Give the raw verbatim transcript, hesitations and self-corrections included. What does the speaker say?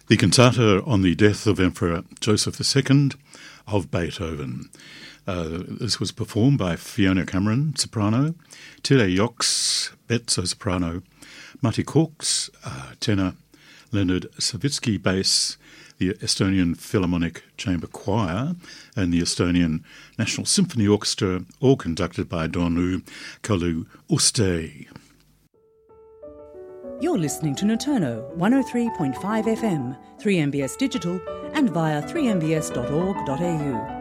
The cantata on the death of Emperor Joseph the Second of Beethoven. Uh, this was performed by Fiona Cameron, soprano, Tille Yox, mezzo-soprano, Matti Korks, uh, tenor, Leonard Savitsky, bass, the Estonian Philharmonic Chamber Choir, and the Estonian National Symphony Orchestra, all conducted by Donu Kalu-Uste. You're listening to Noturno one oh three point five F M, three M B S Digital, and via three m b s dot org dot a u.